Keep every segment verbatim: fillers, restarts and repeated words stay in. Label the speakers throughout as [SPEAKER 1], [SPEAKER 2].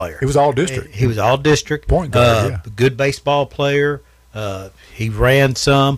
[SPEAKER 1] player.
[SPEAKER 2] He was all district.
[SPEAKER 1] He was all district.
[SPEAKER 2] Point guard,
[SPEAKER 1] uh,
[SPEAKER 2] yeah.
[SPEAKER 1] Good baseball player. Uh, he ran some.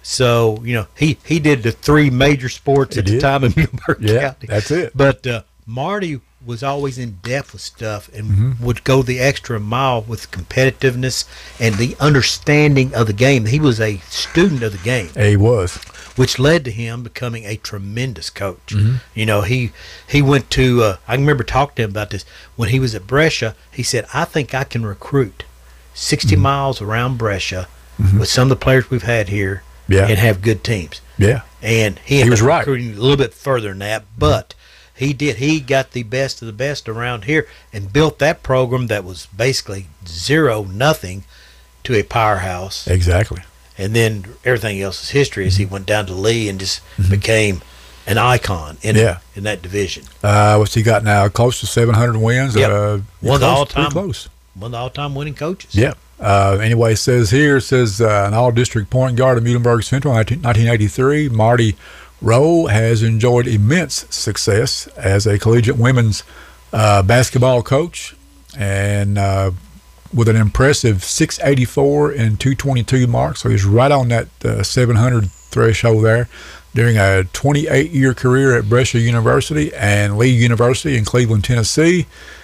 [SPEAKER 1] So, you know, he, he did the three major sports
[SPEAKER 2] He
[SPEAKER 1] at
[SPEAKER 2] did.
[SPEAKER 1] the time in Muhlenberg
[SPEAKER 2] Yeah,
[SPEAKER 1] County.
[SPEAKER 2] that's it.
[SPEAKER 1] But uh, Marty was always in depth with stuff and
[SPEAKER 2] Mm-hmm.
[SPEAKER 1] would go the extra mile with competitiveness and the understanding of the game. He was a student of the game,
[SPEAKER 2] He was.
[SPEAKER 1] which led to him becoming a tremendous coach.
[SPEAKER 2] Mm-hmm.
[SPEAKER 1] You know, he he went to, uh, I remember talking to him about this. When he was at Brescia, he said, I think I can recruit sixty
[SPEAKER 2] Mm-hmm.
[SPEAKER 1] miles around Brescia with some of the players we've had here
[SPEAKER 2] Yeah.
[SPEAKER 1] and have good teams.
[SPEAKER 2] Yeah.
[SPEAKER 1] And he, ended
[SPEAKER 2] was
[SPEAKER 1] up
[SPEAKER 2] right.
[SPEAKER 1] recruiting a little bit further than that, but he did. He got the best of the best around here and built that program that was basically zero, nothing, to a powerhouse.
[SPEAKER 2] Exactly.
[SPEAKER 1] And then everything else is history as he went down to Lee and just
[SPEAKER 2] Mm-hmm.
[SPEAKER 1] became an icon in
[SPEAKER 2] Yeah.
[SPEAKER 1] in that division.
[SPEAKER 2] Uh, what's he got now? Close to seven hundred wins.
[SPEAKER 1] Yep.
[SPEAKER 2] Uh,
[SPEAKER 1] One of the
[SPEAKER 2] close,
[SPEAKER 1] all-time-
[SPEAKER 2] pretty close.
[SPEAKER 1] One of the all-time winning coaches.
[SPEAKER 2] Yeah. Uh, anyway, it says here, it says uh, an all-district point guard at Muhlenberg Central in nineteen eighty-three. Marty Rowe has enjoyed immense success as a collegiate women's uh, basketball coach, and uh, with an impressive six eighty-four and two twenty-two mark. So he's right on that uh, seven hundred threshold there during a twenty-eight year career at Brescia University and Lee University in Cleveland, Tennessee.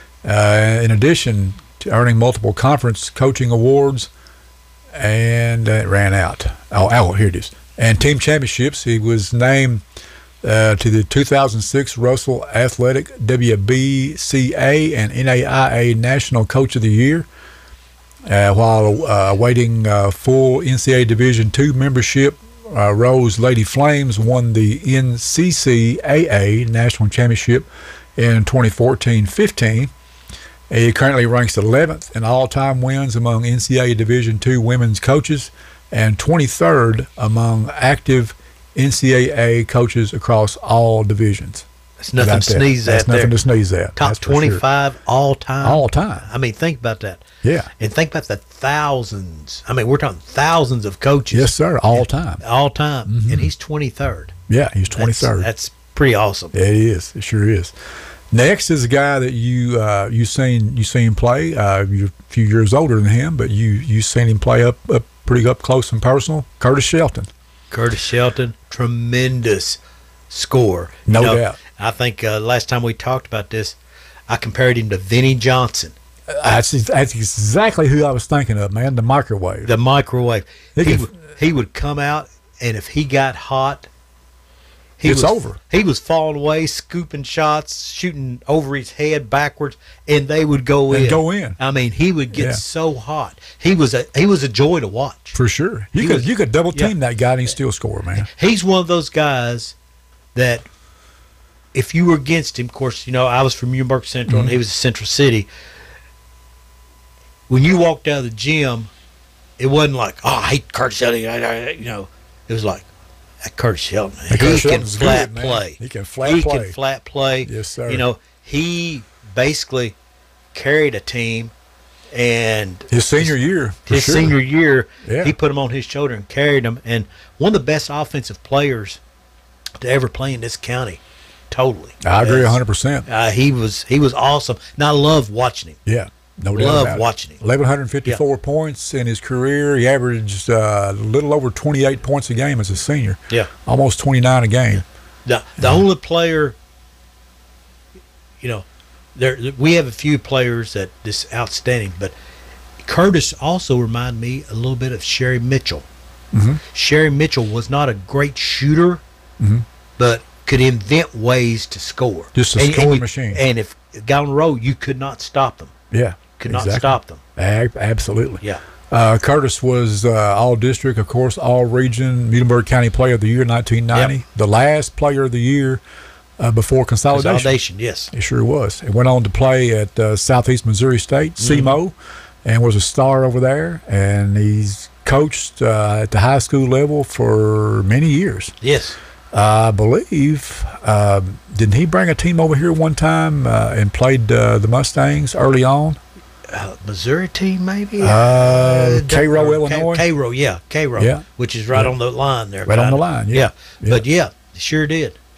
[SPEAKER 2] Uh, in addition to earning multiple conference coaching awards, and uh, it ran out. Oh, oh, here it is. And team championships. He was named uh, to the two thousand six Russell Athletic W B C A and N A I A National Coach of the Year, uh, while uh, awaiting uh, full N C A A Division two membership. Uh, Rose Lady Flames won the N C C A A National Championship in twenty fourteen fifteen. He currently ranks eleventh in all-time wins among N C A A Division two women's coaches and twenty-third among active N C A A coaches across all divisions.
[SPEAKER 1] That's nothing
[SPEAKER 2] About
[SPEAKER 1] to
[SPEAKER 2] that.
[SPEAKER 1] sneeze
[SPEAKER 2] That's
[SPEAKER 1] at
[SPEAKER 2] nothing
[SPEAKER 1] there.
[SPEAKER 2] to sneeze at.
[SPEAKER 1] Top
[SPEAKER 2] that's for sure.
[SPEAKER 1] twenty-five all time.
[SPEAKER 2] All time.
[SPEAKER 1] I mean, think about that.
[SPEAKER 2] Yeah.
[SPEAKER 1] And think about the thousands. I mean, we're talking thousands of coaches.
[SPEAKER 2] Yes, sir. All time.
[SPEAKER 1] All time.
[SPEAKER 2] Mm-hmm.
[SPEAKER 1] And he's twenty-third.
[SPEAKER 2] Yeah, he's
[SPEAKER 1] That's,
[SPEAKER 2] twenty-third.
[SPEAKER 1] that's pretty awesome.
[SPEAKER 2] Yeah, he is. It sure is. Next is a guy that you uh, you seen you seen play. Uh, you're a few years older than him, but you you seen him play up, up pretty up close and personal. Curtis Shelton.
[SPEAKER 1] Curtis Shelton, tremendous scorer.
[SPEAKER 2] No
[SPEAKER 1] You know,
[SPEAKER 2] doubt.
[SPEAKER 1] I think uh, last time we talked about this, I compared him to Vinnie Johnson,
[SPEAKER 2] That's that's exactly who I was thinking of, man. The microwave.
[SPEAKER 1] the microwave.
[SPEAKER 2] He
[SPEAKER 1] He,
[SPEAKER 2] could-
[SPEAKER 1] would, he would come out, and if he got hot, he
[SPEAKER 2] It's
[SPEAKER 1] was,
[SPEAKER 2] over.
[SPEAKER 1] He was falling away, scooping shots, shooting over his head backwards, and they would go
[SPEAKER 2] And
[SPEAKER 1] in.
[SPEAKER 2] go in.
[SPEAKER 1] I mean, he would get
[SPEAKER 2] Yeah.
[SPEAKER 1] so hot. He was a he was a joy to watch.
[SPEAKER 2] For sure. You
[SPEAKER 1] He
[SPEAKER 2] could
[SPEAKER 1] was-
[SPEAKER 2] you could double team
[SPEAKER 1] yeah.
[SPEAKER 2] that guy and he still score, man.
[SPEAKER 1] He's one of those guys that if you were against him, of course, you know, I was from Muhlenberg Central
[SPEAKER 2] Mm-hmm.
[SPEAKER 1] and he was Central City. When you walked out of the gym, it wasn't like, oh, I hate Curtis Shelton. You know, it was like, that Curtis Shelton,
[SPEAKER 2] That Curtis
[SPEAKER 1] he can
[SPEAKER 2] Shelton's
[SPEAKER 1] flat
[SPEAKER 2] good, man.
[SPEAKER 1] play.
[SPEAKER 2] He can flat
[SPEAKER 1] he
[SPEAKER 2] play.
[SPEAKER 1] can flat play.
[SPEAKER 2] Yes, sir.
[SPEAKER 1] You know, he basically carried a team, and
[SPEAKER 2] His senior year. For
[SPEAKER 1] his
[SPEAKER 2] sure.
[SPEAKER 1] senior year,
[SPEAKER 2] Yeah.
[SPEAKER 1] he put them on his shoulder and carried them. And one of the best offensive players to ever play in this county. Totally.
[SPEAKER 2] I agree
[SPEAKER 1] Yes.
[SPEAKER 2] one hundred percent.
[SPEAKER 1] Uh, he was he was awesome. And I love watching him.
[SPEAKER 2] Yeah. No doubt
[SPEAKER 1] Love
[SPEAKER 2] about it.
[SPEAKER 1] watching him.
[SPEAKER 2] eleven fifty-four points in his career. He averaged uh, a little over twenty-eight points a game as a senior.
[SPEAKER 1] Yeah.
[SPEAKER 2] Almost twenty-nine a game.
[SPEAKER 1] The the only player, you know, there we have a few players that is outstanding, but Curtis also reminded me a little bit of Sherry Mitchell.
[SPEAKER 2] Mhm.
[SPEAKER 1] Sherry Mitchell was not a great shooter,
[SPEAKER 2] Mhm.
[SPEAKER 1] but could invent ways to score.
[SPEAKER 2] Just a
[SPEAKER 1] And- and
[SPEAKER 2] scoring
[SPEAKER 1] you-
[SPEAKER 2] machine.
[SPEAKER 1] And if it got on the road, you could not stop them.
[SPEAKER 2] Yeah.
[SPEAKER 1] Could not
[SPEAKER 2] exactly.
[SPEAKER 1] stop them.
[SPEAKER 2] Ab- absolutely.
[SPEAKER 1] Yeah.
[SPEAKER 2] Uh, Curtis was uh, all district, of course, all region, Muhlenberg County Player of the Year, nineteen ninety.
[SPEAKER 1] Yep.
[SPEAKER 2] The last Player of the Year uh, before consolidation.
[SPEAKER 1] Consolidation, yes.
[SPEAKER 2] It sure was. He went on to play at uh, Southeast Missouri State,
[SPEAKER 1] Mm-hmm.
[SPEAKER 2] S E M O, and was a star over there. And he's coached uh, at the high school level for many years.
[SPEAKER 1] Yes.
[SPEAKER 2] I believe, um, didn't he bring a team over here one time uh, and played uh, the Mustangs early on?
[SPEAKER 1] Uh, Missouri team, maybe?
[SPEAKER 2] Uh,
[SPEAKER 1] don't-
[SPEAKER 2] Cairo,
[SPEAKER 1] or
[SPEAKER 2] Illinois?
[SPEAKER 1] Ca- Cairo, yeah. Cairo,
[SPEAKER 2] Yeah.
[SPEAKER 1] which is right
[SPEAKER 2] Yeah.
[SPEAKER 1] on the line there.
[SPEAKER 2] Right on
[SPEAKER 1] kinda.
[SPEAKER 2] the line, yeah. Yeah.
[SPEAKER 1] But, yeah, sure did.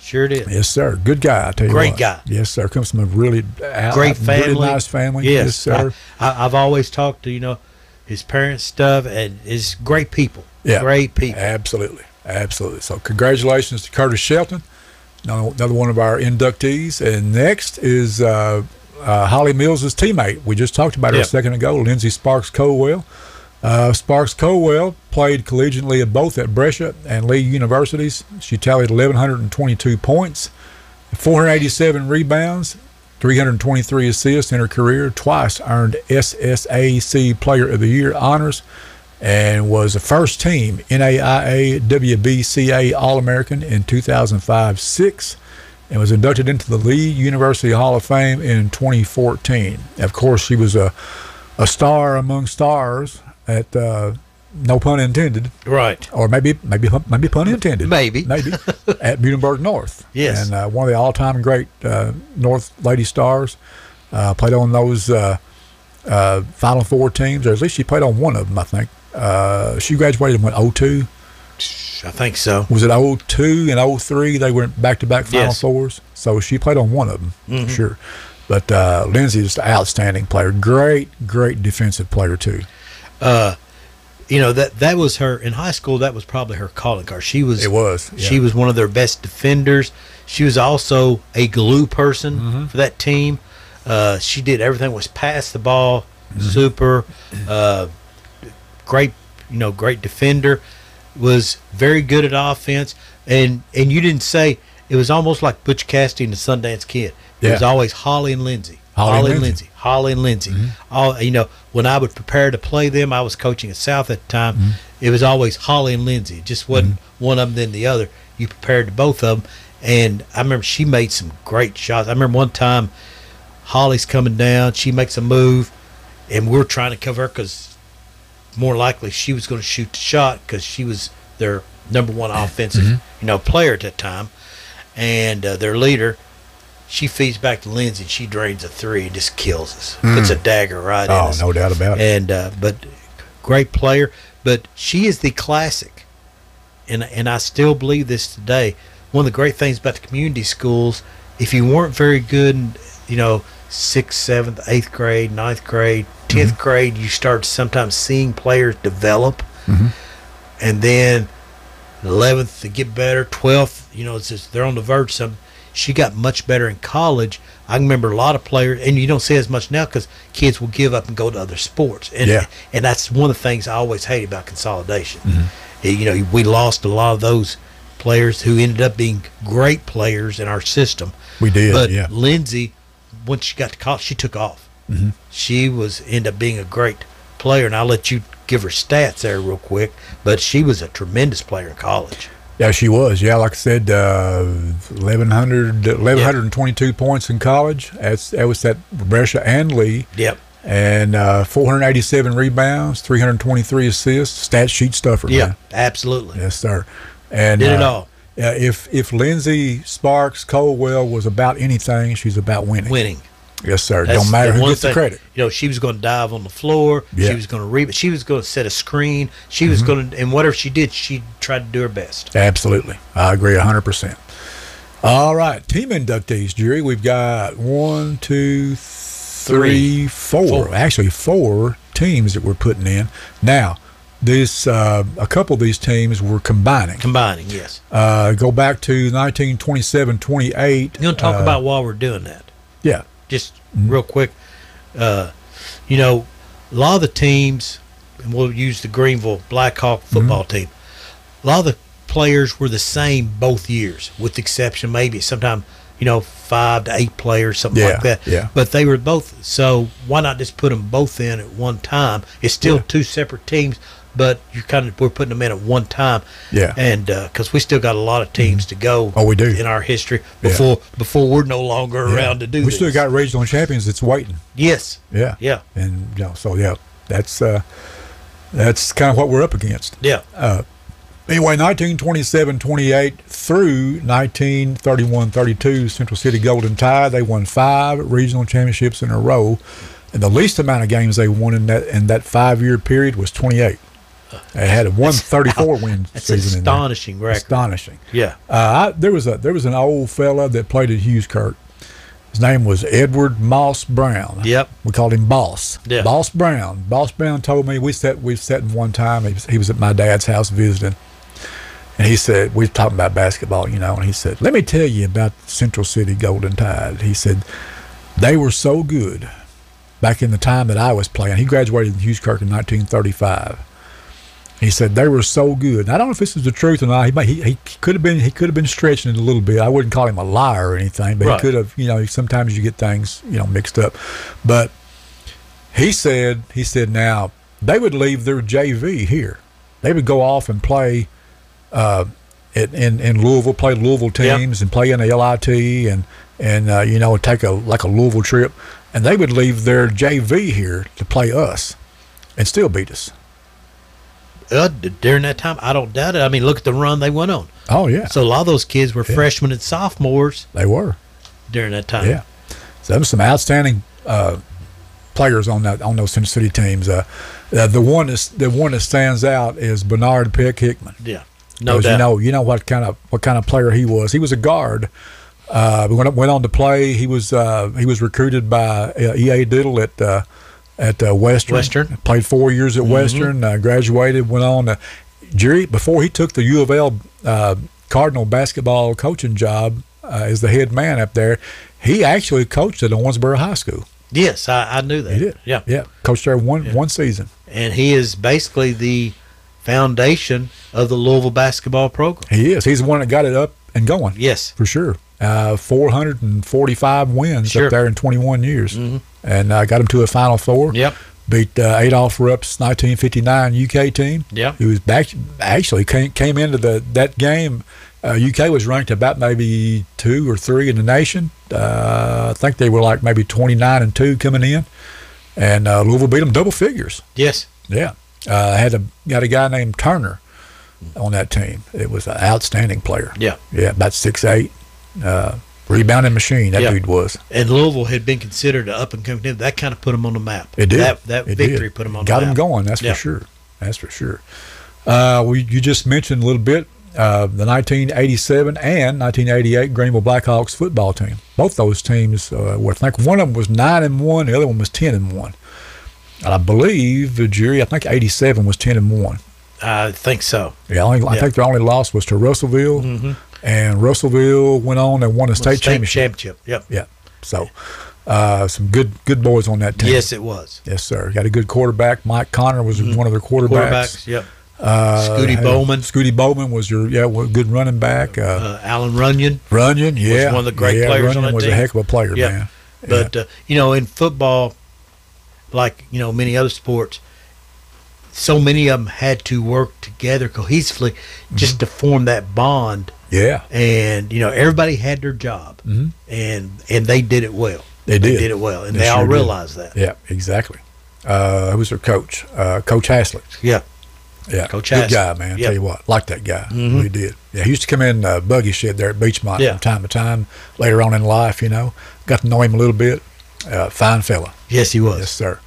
[SPEAKER 1] Sure did.
[SPEAKER 2] Yes, sir. Good guy, I tell you
[SPEAKER 1] Great
[SPEAKER 2] what.
[SPEAKER 1] guy.
[SPEAKER 2] Yes, sir. Comes from a really uh,
[SPEAKER 1] Great family.
[SPEAKER 2] really nice family.
[SPEAKER 1] Yes,
[SPEAKER 2] sir.
[SPEAKER 1] I, I, I've always talked to, you know, his parents' stuff, and is great people.
[SPEAKER 2] Yeah.
[SPEAKER 1] Great people.
[SPEAKER 2] Absolutely. Absolutely. So congratulations to Curtis Shelton, another one of our inductees. And next is uh, uh, Holly Mills' teammate. We just talked about her
[SPEAKER 1] Yep.
[SPEAKER 2] a second ago, Lindsay Sparks Colwell. Uh, Sparks Colwell played collegiately at both at Brescia and Lee Universities. She tallied one thousand one hundred twenty-two points, four hundred eighty-seven rebounds, three hundred twenty-three assists in her career, twice earned S S A C Player of the Year honors, and was a first team N A I A W B C A All-American in two thousand five six, and was inducted into the Lee University Hall of Fame in twenty fourteen. Of course, she was a, a star among stars at, uh, no pun intended,
[SPEAKER 1] Right.
[SPEAKER 2] or maybe maybe maybe pun intended,
[SPEAKER 1] Maybe.
[SPEAKER 2] maybe at Muhlenberg North.
[SPEAKER 1] Yes.
[SPEAKER 2] And uh, one of the all-time great uh, North Lady Stars. Uh, played on those uh, uh, Final Four teams, or at least she played on one of them, I think. Uh, she graduated in oh two.
[SPEAKER 1] I think so.
[SPEAKER 2] Was it oh two and oh three? They went back-to-back Final
[SPEAKER 1] Yes.
[SPEAKER 2] Fours. So she played on one of them,
[SPEAKER 1] Mhm.
[SPEAKER 2] for sure. But uh, Lindsay is an outstanding player. Great, great defensive player, too.
[SPEAKER 1] Uh, you know, that that was her in high school. That was probably her calling card. She was.
[SPEAKER 2] It was.
[SPEAKER 1] She
[SPEAKER 2] yeah.
[SPEAKER 1] was one of their best defenders. She was also a glue person
[SPEAKER 2] Mm-hmm.
[SPEAKER 1] for that team. Uh, she did everything. Was pass the ball,
[SPEAKER 2] Mm-hmm.
[SPEAKER 1] super, uh, great. You know, great defender. Was very good at offense. And and you didn't say it was almost like Butch Cassidy and the Sundance Kid. It
[SPEAKER 2] Yeah.
[SPEAKER 1] was always Holly and Lindsay.
[SPEAKER 2] Holly
[SPEAKER 1] Holly,
[SPEAKER 2] and
[SPEAKER 1] and
[SPEAKER 2] Lindsay.
[SPEAKER 1] Lindsay. Holly and Lindsay. All you know, when I would prepare to play them, I was coaching at South at the time. It was always Holly and Lindsay. It just wasn't one of them than the other. You prepared to both of them, and I remember she made some great shots. I remember one time, Holly's coming down, she makes a move, and we're trying to cover her because more likely she was going to shoot the shot because she was their number one offensive, you know, player at that time, and uh, their leader. She feeds back to Lindsay, and she drains a three and just kills us. Puts a dagger right in
[SPEAKER 2] Oh,
[SPEAKER 1] us.
[SPEAKER 2] no doubt about it.
[SPEAKER 1] And uh, but great player, but she is the classic, and and I still believe this today. One of the great things about the community schools, if you weren't very good, in, you know, sixth, seventh, eighth grade, ninth grade, tenth
[SPEAKER 2] Mm-hmm.
[SPEAKER 1] grade, you start sometimes seeing players develop,
[SPEAKER 2] Mhm.
[SPEAKER 1] and then eleventh to get better, twelfth, you know, it's just they're on the verge of something. She got much better in college. I can remember a lot of players, and you don't see as much now because kids will give up and go to other sports. And,
[SPEAKER 2] Yeah.
[SPEAKER 1] and that's one of the things I always hate about consolidation.
[SPEAKER 2] Mm-hmm.
[SPEAKER 1] You know, we lost a lot of those players who ended up being great players in our system.
[SPEAKER 2] We did,
[SPEAKER 1] But
[SPEAKER 2] yeah.
[SPEAKER 1] Lindsay, once she got to college, she took off.
[SPEAKER 2] Mhm.
[SPEAKER 1] She was ended up being a great player, and I'll let you give her stats there real quick. But she was a tremendous player in college.
[SPEAKER 2] Yeah, she was. Yeah, like I said, uh, eleven hundred, eleven twenty-two points in college. That's, that was at Brescia and Lee.
[SPEAKER 1] Yep.
[SPEAKER 2] And uh, four hundred eighty-seven rebounds, three hundred twenty-three assists. Stat sheet stuffer,
[SPEAKER 1] Yeah,
[SPEAKER 2] man.
[SPEAKER 1] absolutely.
[SPEAKER 2] Yes, sir. And
[SPEAKER 1] Did it
[SPEAKER 2] uh,
[SPEAKER 1] all.
[SPEAKER 2] Yeah, if if Lindsay Sparks Colwell was about anything, she's about winning.
[SPEAKER 1] Winning.
[SPEAKER 2] Yes, sir.
[SPEAKER 1] That's
[SPEAKER 2] Don't matter
[SPEAKER 1] the
[SPEAKER 2] who
[SPEAKER 1] one
[SPEAKER 2] gets the
[SPEAKER 1] thing.
[SPEAKER 2] credit.
[SPEAKER 1] You know, she was going to dive on the floor.
[SPEAKER 2] Yeah.
[SPEAKER 1] She was going to rebound. She was going to set a screen. She was
[SPEAKER 2] Mm-hmm.
[SPEAKER 1] going to, and whatever she did, she tried to do her best.
[SPEAKER 2] Absolutely. I agree one hundred percent. All right. Team inductees, Jerry. We've got one, two, three, four.
[SPEAKER 1] Four.
[SPEAKER 2] Actually, four teams that we're putting in. Now, this uh, a couple of these teams we're combining.
[SPEAKER 1] Combining, yes.
[SPEAKER 2] Uh, go back to nineteen twenty-seven twenty-eight.
[SPEAKER 1] You want to talk
[SPEAKER 2] uh,
[SPEAKER 1] about while we're doing that?
[SPEAKER 2] Yeah.
[SPEAKER 1] Just real quick. Uh, you know, a lot of the teams, and we'll use the Greenville Blackhawk football
[SPEAKER 2] Mm-hmm.
[SPEAKER 1] team, a lot of the players were the same both years, with the exception maybe sometimes, you know, five to eight players, something
[SPEAKER 2] Yeah,
[SPEAKER 1] like that.
[SPEAKER 2] yeah.
[SPEAKER 1] But they were both, so why not just put them both in at one time? It's still
[SPEAKER 2] Yeah.
[SPEAKER 1] two separate teams, but you kind of we're putting them in at one time.
[SPEAKER 2] Yeah.
[SPEAKER 1] And because we still got a lot of teams to go.
[SPEAKER 2] Oh, we do.
[SPEAKER 1] in our history
[SPEAKER 2] Yeah.
[SPEAKER 1] before before we're no longer around to do
[SPEAKER 2] We
[SPEAKER 1] this.
[SPEAKER 2] still got regional champions that's waiting.
[SPEAKER 1] yes,
[SPEAKER 2] Yeah.
[SPEAKER 1] yeah,
[SPEAKER 2] And you know, so yeah, that's uh, that's kind of what we're up against.
[SPEAKER 1] yeah.
[SPEAKER 2] Uh, anyway, nineteen twenty-seven twenty-eight through nineteen thirty-one thirty-two, Central City Golden Tide, they won five regional championships in a row, and the least amount of games they won in that in that five-year period was twenty-eight. They had a one thirty-four win
[SPEAKER 1] That's
[SPEAKER 2] season
[SPEAKER 1] astonishing
[SPEAKER 2] in there.
[SPEAKER 1] record.
[SPEAKER 2] Astonishing.
[SPEAKER 1] Yeah.
[SPEAKER 2] Uh, I, there was a there was an old fella that played at Hughes Kirk. His name was Edward Moss Brown.
[SPEAKER 1] Yep.
[SPEAKER 2] We called him Boss.
[SPEAKER 1] Yeah.
[SPEAKER 2] Boss Brown. Boss Brown told me we sat we sat in one time. He was, he was at my dad's house visiting, and he said we were talking about basketball, you know, and he said, "Let me tell you about the Central City Golden Tide." He said they were so good back in the time that I was playing. He graduated in Hughes Kirk in nineteen thirty-five. He said they were so good. And I don't know if this is the truth or not. He, might, he he could have been he could have been stretching it a little bit. I wouldn't call him a liar or anything, but
[SPEAKER 1] Right.
[SPEAKER 2] he could have. You know, sometimes you get things you know mixed up. But he said he said now they would leave their J V here. They would go off and play uh, in, in in Louisville, play Louisville teams,
[SPEAKER 1] Yep.
[SPEAKER 2] and play in the L I T, and and uh, you know take a like a Louisville trip, and they would leave their J V here to play us, and still beat us.
[SPEAKER 1] Uh, d- during that time, I don't doubt it. I mean, look at the run they went on.
[SPEAKER 2] Oh yeah,
[SPEAKER 1] So a lot of those kids were
[SPEAKER 2] Yeah.
[SPEAKER 1] freshmen and sophomores
[SPEAKER 2] they were.
[SPEAKER 1] during that time.
[SPEAKER 2] Yeah, so there was some outstanding uh, players on that on those Central City teams. Uh, uh, the one that's, the one that stands out is Bernard Peck Hickman.
[SPEAKER 1] Yeah. No
[SPEAKER 2] 'Cause
[SPEAKER 1] doubt.
[SPEAKER 2] You know, you know what kind of what kind of player he was. He was a guard. Uh, went went on to play. He was uh, he was recruited by uh, E A Diddle at uh, at uh, Western.
[SPEAKER 1] Western.
[SPEAKER 2] Played four years at Western. Uh, graduated. Went on to Jerry before he took the U of L uh, Cardinal basketball coaching job uh, as the head man up there. He actually coached at Owensboro High School.
[SPEAKER 1] Yes, I, I knew that.
[SPEAKER 2] He did.
[SPEAKER 1] Yeah.
[SPEAKER 2] Yeah, coached there one
[SPEAKER 1] Yeah.
[SPEAKER 2] one season.
[SPEAKER 1] And he is basically the foundation of the Louisville basketball program.
[SPEAKER 2] He is. He's the one that got it up and going.
[SPEAKER 1] Yes.
[SPEAKER 2] For sure. Uh, four hundred forty-five wins
[SPEAKER 1] Sure.
[SPEAKER 2] up there in twenty-one years.
[SPEAKER 1] Mhm.
[SPEAKER 2] And uh, got him to a Final Four.
[SPEAKER 1] Yep.
[SPEAKER 2] Beat uh, Adolph Rupp's nineteen fifty-nine U K team.
[SPEAKER 1] Yep.
[SPEAKER 2] Who was back, actually came, came into the that game. Uh, U K was ranked about maybe two or three in the nation. Uh, I think they were like maybe twenty-nine and two coming in. And uh, Louisville beat them double figures.
[SPEAKER 1] Yes.
[SPEAKER 2] Yeah. Uh, had a got a guy named Turner on that team. It was an outstanding player.
[SPEAKER 1] Yeah.
[SPEAKER 2] Yeah, about six eight, uh, rebounding machine. That
[SPEAKER 1] Yeah.
[SPEAKER 2] dude was.
[SPEAKER 1] And Louisville had been considered an up and coming team. That kind of put them on the map.
[SPEAKER 2] It did.
[SPEAKER 1] That, that
[SPEAKER 2] It
[SPEAKER 1] victory
[SPEAKER 2] did.
[SPEAKER 1] put them on
[SPEAKER 2] Got
[SPEAKER 1] the
[SPEAKER 2] them
[SPEAKER 1] map.
[SPEAKER 2] going. That's
[SPEAKER 1] Yeah.
[SPEAKER 2] for sure. That's for sure. Uh, we you just mentioned a little bit uh, the nineteen eighty-seven and nineteen eighty-eight Greenville Blackhawks football team. Both those teams, uh, were, I think one of them was nine and one. The other one was ten and one. And I believe, uh, Jerry, I think eighty-seven was ten and one.
[SPEAKER 1] I think so.
[SPEAKER 2] Yeah, only, I
[SPEAKER 1] Yeah.
[SPEAKER 2] think their only loss was to Russellville,
[SPEAKER 1] Mhm.
[SPEAKER 2] and Russellville went on and won a state, championship.
[SPEAKER 1] championship. Yep.
[SPEAKER 2] Yeah, so uh, some good good boys on that team.
[SPEAKER 1] Yes, it was.
[SPEAKER 2] Yes, sir. Got a good quarterback. Mike Connor was one of their quarterbacks.
[SPEAKER 1] Quarterbacks. Yep.
[SPEAKER 2] Uh,
[SPEAKER 1] Scooty
[SPEAKER 2] had-
[SPEAKER 1] Bowman.
[SPEAKER 2] Scooty Bowman was your yeah well, good running back. Uh,
[SPEAKER 1] Uh, Alan Runyon.
[SPEAKER 2] Runyon, yeah,
[SPEAKER 1] one of the great
[SPEAKER 2] yeah,
[SPEAKER 1] players on
[SPEAKER 2] Runyon
[SPEAKER 1] that
[SPEAKER 2] was
[SPEAKER 1] team.
[SPEAKER 2] a heck of a player,
[SPEAKER 1] Yeah.
[SPEAKER 2] man.
[SPEAKER 1] But, uh, you know, in football, like, you know, many other sports, so many of them had to work together cohesively just
[SPEAKER 2] Mm-hmm.
[SPEAKER 1] to form that bond.
[SPEAKER 2] yeah,
[SPEAKER 1] And, you know, everybody had their job.
[SPEAKER 2] Mhm.
[SPEAKER 1] And and they did it well.
[SPEAKER 2] They did.
[SPEAKER 1] did it well. And
[SPEAKER 2] They
[SPEAKER 1] they all
[SPEAKER 2] sure did.
[SPEAKER 1] realized that.
[SPEAKER 2] yeah, exactly. Uh, who was their coach? Uh, Coach Haslett.
[SPEAKER 1] Yeah.
[SPEAKER 2] Yeah,
[SPEAKER 1] Coach
[SPEAKER 2] good
[SPEAKER 1] Haslett.
[SPEAKER 2] guy, man.
[SPEAKER 1] Yep.
[SPEAKER 2] Tell you what, like that guy.
[SPEAKER 1] Mhm.
[SPEAKER 2] Really did. Yeah, he used to come in uh, buggy shed there at Beachmont
[SPEAKER 1] Yeah.
[SPEAKER 2] from time to time. Later on in life, you know, got to know him a little bit. Uh, fine fella.
[SPEAKER 1] Yes, he was.
[SPEAKER 2] Yes, sir.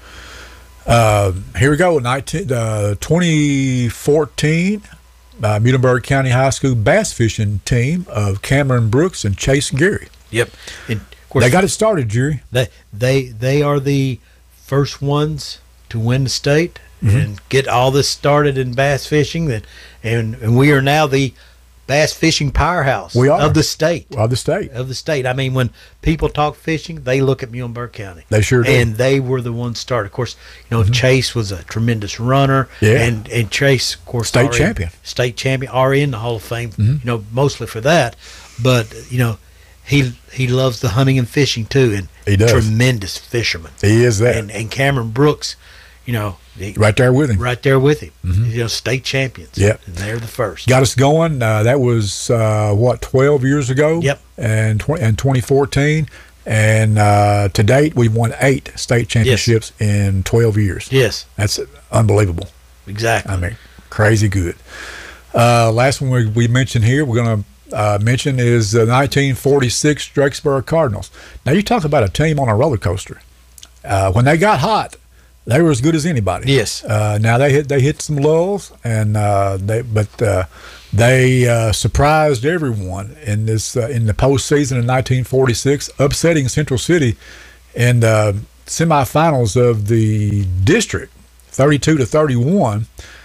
[SPEAKER 2] Uh, here we go. nineteen, uh, twenty fourteen, uh, Muhlenberg County High School bass fishing team of Cameron Brooks and Chase Gary.
[SPEAKER 1] Yep. And of course,
[SPEAKER 2] They got it started, Jerry.
[SPEAKER 1] They they they are the first ones to win the state
[SPEAKER 2] Mm-hmm.
[SPEAKER 1] and get all this started in bass fishing, and and, and we are now the bass fishing powerhouse
[SPEAKER 2] We are.
[SPEAKER 1] of the state.
[SPEAKER 2] Of the state.
[SPEAKER 1] Of the state. I mean, when people talk fishing, they look at Muhlenberg County.
[SPEAKER 2] They sure do.
[SPEAKER 1] And they were the ones started. Of course, you know, Chase was a tremendous runner.
[SPEAKER 2] Yeah.
[SPEAKER 1] And and Chase, of course,
[SPEAKER 2] State
[SPEAKER 1] already-
[SPEAKER 2] champion.
[SPEAKER 1] State champion, already in the Hall of Fame.
[SPEAKER 2] Mhm.
[SPEAKER 1] You know, mostly for that, but you know, he he loves the hunting and fishing too, and
[SPEAKER 2] He does.
[SPEAKER 1] tremendous fisherman.
[SPEAKER 2] He is that.
[SPEAKER 1] And and Cameron Brooks, you know, he-
[SPEAKER 2] right there with him.
[SPEAKER 1] right there with him.
[SPEAKER 2] Mhm.
[SPEAKER 1] You know, state champions.
[SPEAKER 2] Yep.
[SPEAKER 1] And they're the first.
[SPEAKER 2] Got us going. Uh, that was uh, what twelve years ago.
[SPEAKER 1] Yep.
[SPEAKER 2] And twenty and twenty fourteen, and uh, to date we've won eight state championships in twelve years.
[SPEAKER 1] Yes,
[SPEAKER 2] That's unbelievable.
[SPEAKER 1] exactly.
[SPEAKER 2] I mean, crazy good. Uh, last one we, we mentioned here, we're going to uh, mention is the nineteen forty-six Drakesboro Cardinals. Now you talk about a team on a roller coaster. Uh, when they got hot, they were as good as anybody.
[SPEAKER 1] Yes.
[SPEAKER 2] Uh, now they hit they hit some lulls, and uh, they but uh, they uh, surprised everyone in this uh, in the postseason in nineteen forty-six, upsetting Central City in the semifinals of the district, thirty-two to thirty-one.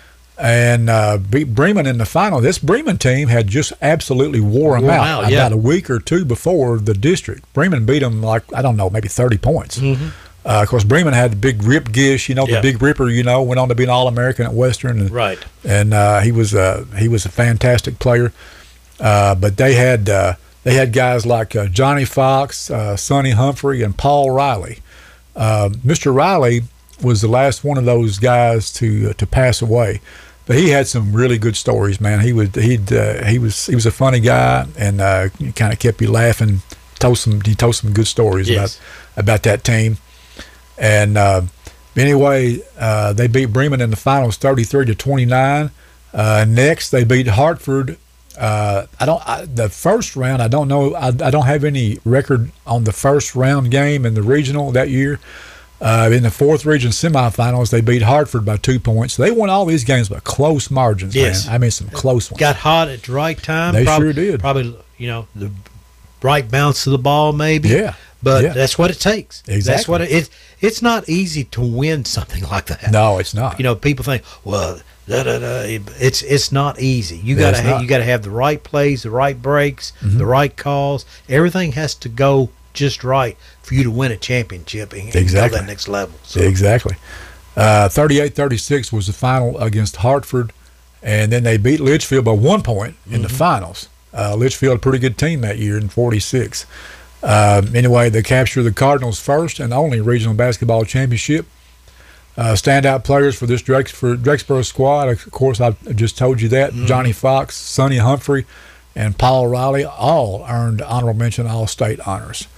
[SPEAKER 2] And uh, beat Bremen in the final. This Bremen team had just absolutely wore them
[SPEAKER 1] Wore 'em
[SPEAKER 2] out,
[SPEAKER 1] out, yeah.
[SPEAKER 2] about a week or two before the district. Bremen beat them like, I don't know, maybe thirty points.
[SPEAKER 1] Mm-hmm.
[SPEAKER 2] Uh, of course, Bremen had the big Rip Gish, you know, the
[SPEAKER 1] Yeah.
[SPEAKER 2] big Ripper, you know, went on to be an All-American at Western. And,
[SPEAKER 1] Right.
[SPEAKER 2] And uh, he was uh, he was a fantastic player. Uh, but they had uh, they had guys like uh, Johnny Fox, uh, Sonny Humphrey, and Paul Riley. Uh, Mister Riley was the last one of those guys to uh, to pass away. But he had some really good stories, man. He would he'd uh, he was he was a funny guy, and uh, kind of kept you laughing. Told some he told some good stories
[SPEAKER 1] Yes.
[SPEAKER 2] about about that team. And uh, anyway, uh, they beat Bremen in the finals, thirty-three to twenty-nine. Uh, next, they beat Hartford. Uh, I don't. I, the first round, I don't know. I, I don't have any record on the first round game in the regional that year. Uh, in the fourth region semifinals, they beat Hartford by two points. They won all these games by close margins,
[SPEAKER 1] Yes.
[SPEAKER 2] man. I mean, some close ones.
[SPEAKER 1] Got hot at the right time.
[SPEAKER 2] They
[SPEAKER 1] probably,
[SPEAKER 2] sure did.
[SPEAKER 1] Probably, you know, the right bounce of the ball, maybe.
[SPEAKER 2] Yeah.
[SPEAKER 1] But
[SPEAKER 2] Yeah.
[SPEAKER 1] that's what it takes. That's
[SPEAKER 2] Exactly.
[SPEAKER 1] what it, it. It's not easy to win something like that.
[SPEAKER 2] No, it's not.
[SPEAKER 1] You know, people think, well, da, da, da. It's it's not easy. You
[SPEAKER 2] Yeah,
[SPEAKER 1] gotta
[SPEAKER 2] it's
[SPEAKER 1] ha-
[SPEAKER 2] not.
[SPEAKER 1] you gotta have the right plays, the right breaks,
[SPEAKER 2] Mhm.
[SPEAKER 1] the right calls. Everything has to go just right for you to win a championship and, and
[SPEAKER 2] Exactly.
[SPEAKER 1] go that next level. So
[SPEAKER 2] Exactly. Uh, thirty-eight thirty-six was the final against Hartford, and then they beat Litchfield by one point in the finals. Uh, Litchfield, a pretty good team that year in forty-six. Um, anyway, they captured the Cardinals' first and only regional basketball championship. Uh, standout players for this Drex, for Drexboro squad, of course, I just told you that. Johnny Fox, Sonny Humphrey, and Paul Riley all earned honorable mention All-State honors.